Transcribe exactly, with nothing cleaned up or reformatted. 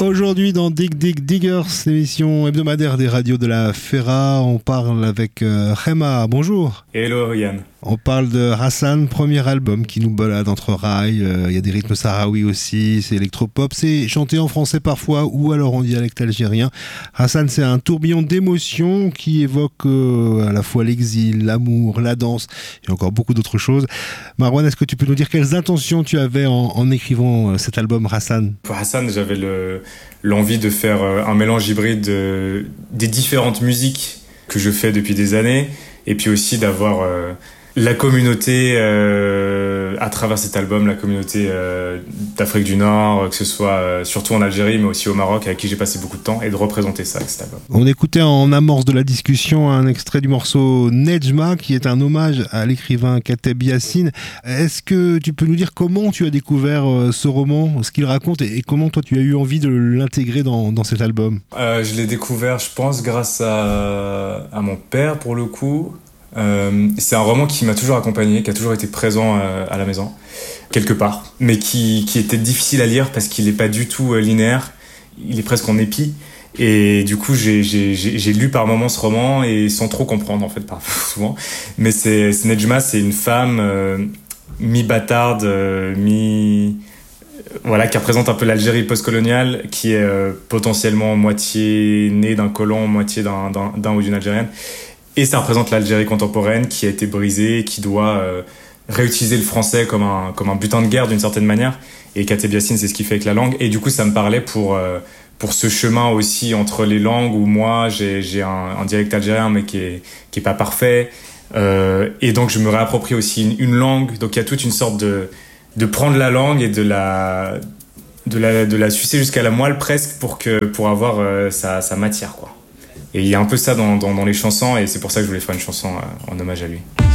Aujourd'hui dans Dig Dig Diggers, l'émission hebdomadaire des radios de la Ferra, on parle avec euh, Rema. Bonjour. Hello Yann. On parle de Hassan, premier album qui nous balade entre rails. Il euh, y a des rythmes sahraouis aussi, c'est électropop, c'est chanté en français parfois ou alors en dialecte algérien. Hassan, c'est un tourbillon d'émotions qui évoque euh, à la fois l'exil, l'amour, la danse et encore beaucoup d'autres choses. Marwan, est-ce que tu peux nous dire quelles intentions tu avais en, en écrivant euh, cet album Hassan ? Pour Hassan, j'avais le, l'envie de faire euh, un mélange hybride de, des différentes musiques que je fais depuis des années et puis aussi d'avoir... Euh, la communauté euh, à travers cet album, la communauté euh, d'Afrique du Nord, que ce soit euh, surtout en Algérie mais aussi au Maroc avec qui j'ai passé beaucoup de temps, et de représenter ça avec cet album. On écoutait en amorce de la discussion un extrait du morceau Nejma qui est un hommage à l'écrivain Kateb Yassine. Est-ce que tu peux nous dire comment tu as découvert euh, ce roman, ce qu'il raconte et, et comment toi tu as eu envie de l'intégrer dans, dans cet album ? euh, Je l'ai découvert je pense grâce à, à mon père pour le coup. Euh, c'est un roman qui m'a toujours accompagné, qui a toujours été présent euh, à la maison, quelque part, mais qui, qui était difficile à lire parce qu'il n'est pas du tout euh, linéaire, il est presque en épi, et du coup j'ai, j'ai, j'ai, j'ai lu par moments ce roman et sans trop comprendre en fait, par, souvent, mais c'est, c'est Nejma, c'est une femme euh, mi-bâtarde, euh, mi... Voilà, qui représente un peu l'Algérie post-coloniale, qui est euh, potentiellement moitié née d'un colon, moitié d'un, d'un, d'un ou d'une Algérienne. Et ça représente l'Algérie contemporaine qui a été brisée, qui doit euh, réutiliser le français comme un, comme un butin de guerre d'une certaine manière. Et Kateb Yassine, c'est ce qu'il fait avec la langue. Et du coup, ça me parlait pour, euh, pour ce chemin aussi entre les langues où moi, j'ai, j'ai un, un dialecte algérien, mais qui est, qui est pas parfait. Euh, et donc, je me réapproprie aussi une, une langue. Donc, il y a toute une sorte de, de prendre la langue et de la, de la, de la sucer jusqu'à la moelle presque pour que, pour avoir euh, sa, sa matière, quoi. Et il y a un peu ça dans, dans, dans les chansons, et c'est pour ça que je voulais faire une chanson euh, en hommage à lui.